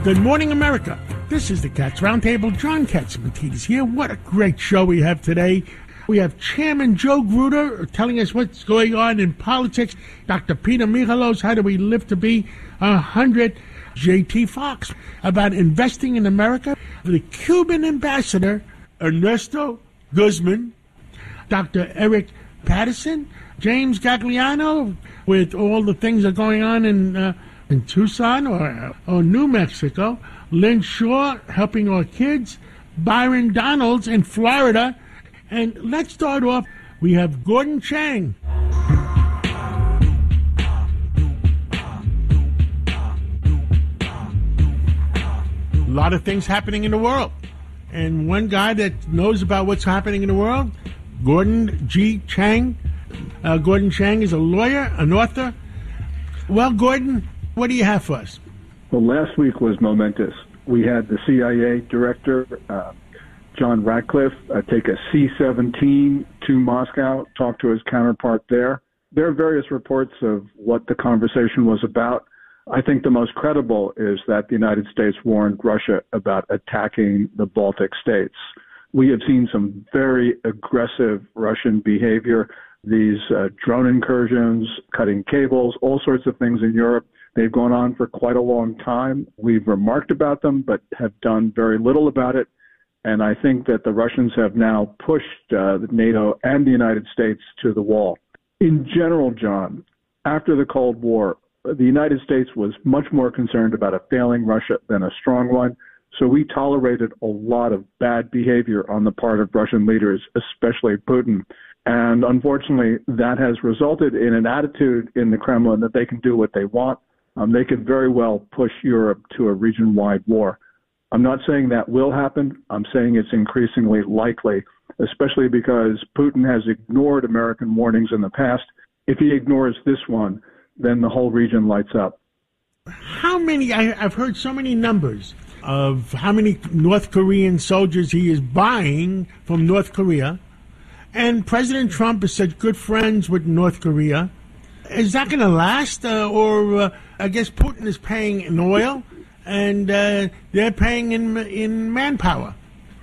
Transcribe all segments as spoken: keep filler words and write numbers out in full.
Good morning, America. This is the Cats Roundtable. John Catsimatidis here. What a great show we have today. We have Chairman Joe Gruder telling us what's going on in politics. Doctor Peter Michalos, how do we live to be one hundred? J T Fox about investing in America. The Cuban ambassador, Ernesto Guzman. Doctor Eric Patterson. James Gagliano, with all the things that are going on in uh, in Tucson or, or New Mexico. Lynn Shaw helping our kids. Byron Donalds in Florida. And let's start off. We have Gordon Chang. A lot of things happening in the world. And one guy that knows about what's happening in the world, Gordon G. Chang. Uh, Gordon Chang is a lawyer, an author. Well, Gordon, what do you have for us? Well, last week was momentous. We had the C I A director, uh, John Ratcliffe, uh, take a C seventeen to Moscow, talk to his counterpart there. There are various reports of what the conversation was about. I think the most credible is that the United States warned Russia about attacking the Baltic states. We have seen some very aggressive Russian behavior, these uh, drone incursions, cutting cables, all sorts of things in Europe. They've gone on for quite a long time. We've remarked about them, but have done very little about it. And I think that the Russians have now pushed uh, NATO and the United States to the wall. In general, John, after the Cold War, the United States was much more concerned about a failing Russia than a strong one. So we tolerated a lot of bad behavior on the part of Russian leaders, especially Putin. And unfortunately, that has resulted in an attitude in the Kremlin that they can do what they want. Um, they could very well push Europe to a region-wide war. I'm not saying that will happen. I'm saying it's increasingly likely, especially because Putin has ignored American warnings in the past. If he ignores this one, then the whole region lights up. How many, I, I've heard so many numbers of how many North Korean soldiers he is buying from North Korea. And President Trump is such good friends with North Korea. Is that going to last? Uh, or uh, I guess Putin is paying in oil, and uh, they're paying in in manpower.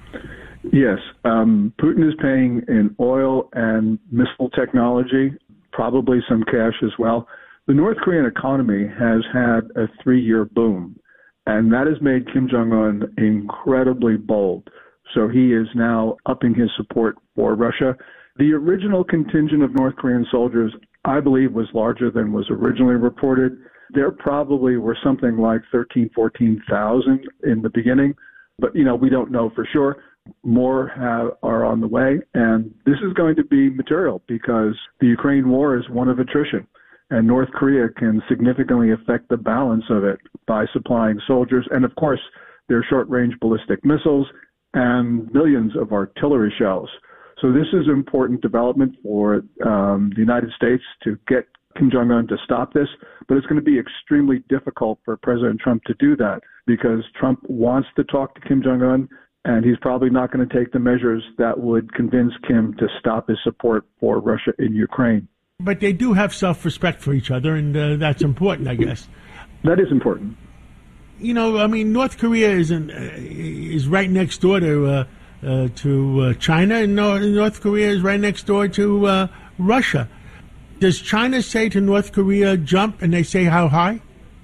Yes, um, Putin is paying in oil and missile technology, probably some cash as well. The North Korean economy has had a three-year boom, and that has made Kim Jong-un incredibly bold. So he is now upping his support for Russia. The original contingent of North Korean soldiers, I believe, was larger than was originally reported. There probably were something like thirteen, fourteen thousand in the beginning, but, you know, we don't know for sure. More have, are on the way, and this is going to be material because the Ukraine war is one of attrition, and North Korea can significantly affect the balance of it by supplying soldiers and, of course, their short-range ballistic missiles and millions of artillery shells. So this is an important development for um, the United States to get Kim Jong-un to stop this, but it's going to be extremely difficult for President Trump to do that because Trump wants to talk to Kim Jong-un, and he's probably not going to take the measures that would convince Kim to stop his support for Russia in Ukraine. But they do have self-respect for each other, and uh, that's important, I guess. That is important. You know, I mean, North Korea is in, uh, is right next door to uh, uh, to uh, China, and North Korea is right next door to uh, Russia. Does China say to North Korea, jump, and they say how high?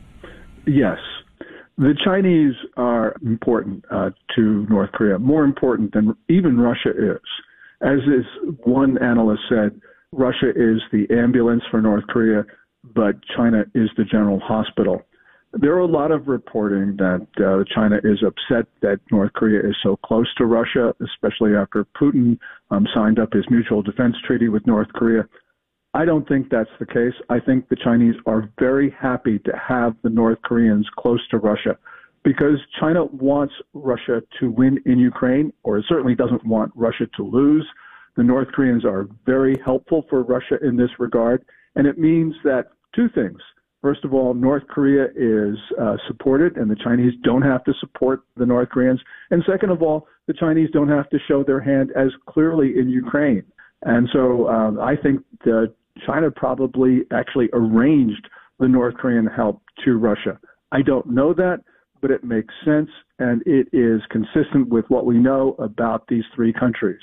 Yes. The Chinese are important uh, to North Korea, more important than even Russia is. As is one analyst said, Russia is the ambulance for North Korea, but China is the general hospital. There are a lot of reporting that uh, China is upset that North Korea is so close to Russia, especially after Putin um, signed up his mutual defense treaty with North Korea. I don't think that's the case. I think the Chinese are very happy to have the North Koreans close to Russia because China wants Russia to win in Ukraine, or it certainly doesn't want Russia to lose. The North Koreans are very helpful for Russia in this regard, and it means that two things. First of all, North Korea is uh, supported, and the Chinese don't have to support the North Koreans. And second of all, the Chinese don't have to show their hand as clearly in Ukraine. And so um, I think the China probably actually arranged the North Korean help to Russia. I don't know that, but it makes sense, and it is consistent with what we know about these three countries.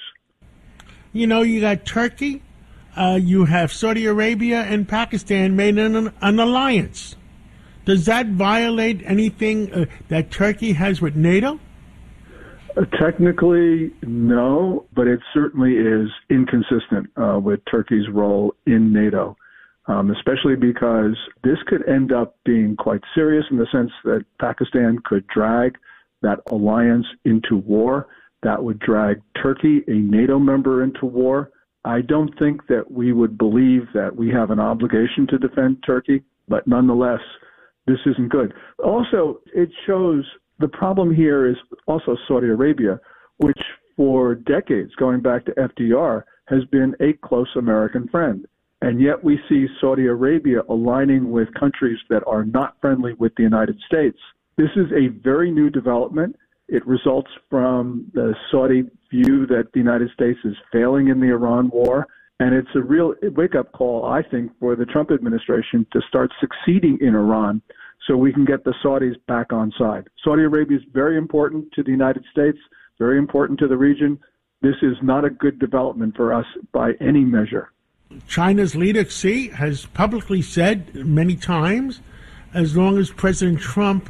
You know, you got Turkey, uh, you have Saudi Arabia, and Pakistan made an, an alliance. Does that violate anything uh, that Turkey has with NATO? Uh, technically, no, but it certainly is inconsistent uh, with Turkey's role in NATO, um, especially because this could end up being quite serious in the sense that Pakistan could drag that alliance into war. That would drag Turkey, a NATO member, into war. I don't think that we would believe that we have an obligation to defend Turkey, but nonetheless, this isn't good. Also, it shows the problem here is also Saudi Arabia, which for decades, going back to F D R, has been a close American friend. And yet we see Saudi Arabia aligning with countries that are not friendly with the United States. This is a very new development. It results from the Saudi view that the United States is failing in the Iran war. And it's a real wake-up call, I think, for the Trump administration to start succeeding in Iran so we can get the Saudis back on side. Saudi Arabia is very important to the United States, very important to the region. This is not a good development for us by any measure. China's leader, Xi, has publicly said many times, as long as President Trump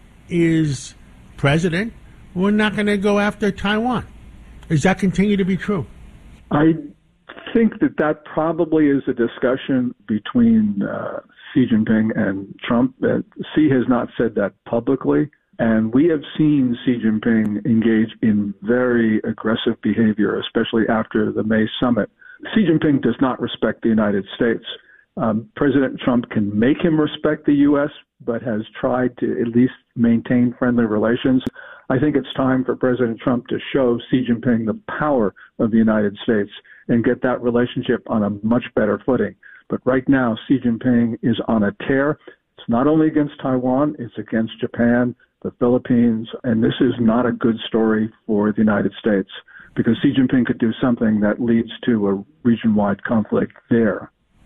is president, we're not going to go after Taiwan. Does that continue to be true? I think that that probably is a discussion between uh, Xi Jinping and Trump. Uh, Xi has not said that publicly, and we have seen Xi Jinping engage in very aggressive behavior, especially after the May summit. Xi Jinping does not respect the United States. Um, President Trump can make him respect the U S, but has tried to at least maintain friendly relations. I think it's time for President Trump to show Xi Jinping the power of the United States and get that relationship on a much better footing. But right now, Xi Jinping is on a tear. It's not only against Taiwan, it's against Japan, the Philippines, and this is not a good story for the United States because Xi Jinping could do something that leads to a region-wide conflict there.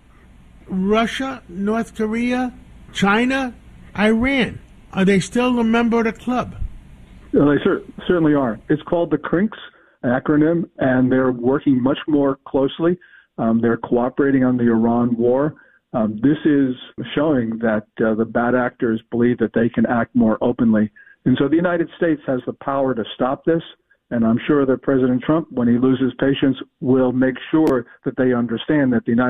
Russia, North Korea, China, Iran, are they still a member of the club? Well, they cer- certainly are. It's called the CRINCS acronym, and they're working much more closely. Um, they're cooperating on the Iran war. Um, this is showing that uh, the bad actors believe that they can act more openly. And so the United States has the power to stop this, and I'm sure that President Trump, when he loses patience, will make sure that they understand that the United